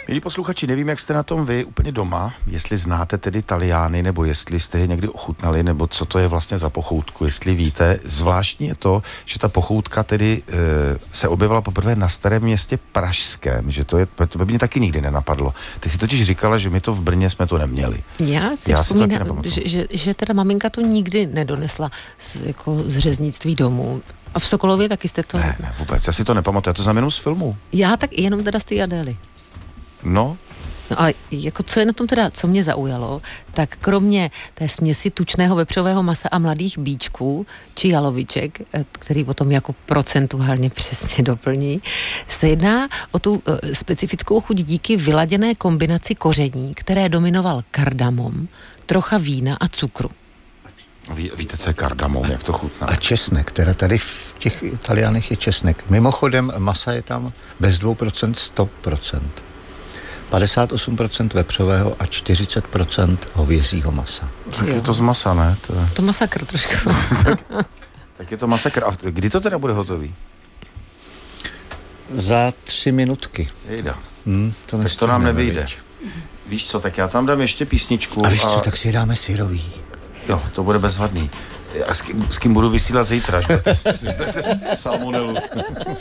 Milí posluchači, nevím, jak jste na tom vy úplně doma, jestli znáte tedy Taliány, nebo jestli jste je někdy ochutnali, nebo co to je vlastně za pochoutku, jestli víte. Zvláštní je to, že ta pochoutka tedy se objevila poprvé na Starém Městě pražském, že to by mě taky nikdy nenapadlo. Ty si totiž říkala, že my to v Brně jsme to neměli. Já si vzpomínám, že teda maminka to nikdy nedonesla z řeznictví domů. A v Sokolově taky jste to... Ne, vůbec, já si to nepamatuju, já to znamenám z filmu. Já tak jenom teda z ty Adély. No a jako co je na tom teda, co mě zaujalo, tak kromě té směsi tučného vepřového masa a mladých bíčků či jaloviček, který potom jako procentuálně přesně doplní, se jedná o tu specifickou chuť díky vyladěné kombinaci koření, které dominoval kardamom, trocha vína a cukru. Víte, co je kardamom, jak to chutná? A česnek, teda tady v těch Italiánech je česnek. Mimochodem, masa je tam bez 2% 100%. 58% vepřového a 40% hovězího masa. Tak je to z masa, ne? To masakr trošku. tak je to masakr. A kdy to teda bude hotový? Za 3 minutky. Jejda. Tak to nám nevyjde. Víš co, tak já tam dám ještě písničku. A víš co, tak si dáme syrový. Jo, to bude bezvadný. A s kým budu vysílat zítra? Salmonelu.